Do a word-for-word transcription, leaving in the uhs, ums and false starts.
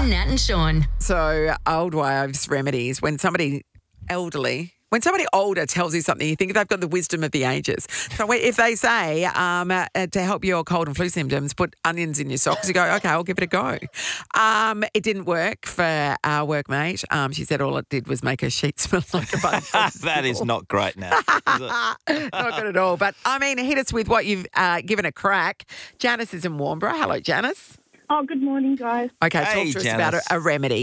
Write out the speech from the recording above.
Nat and Sean. So, old wives' remedies. When somebody elderly, when somebody older tells you something, you think they've got the wisdom of the ages. So, if they say um, uh, to help your cold and flu symptoms, put onions in your socks, you go, okay, I'll give it a go. Um, it didn't work for our workmate. Um, she said all it did was make her sheets smell like a bun. That is not great now. Is it? Not good at all. But, I mean, hit us with what you've uh, given a crack. Janice is in Warnbro. Hello, Janice. Oh, good morning, guys. Okay, Hey, talk to us about a, Janice. a remedy.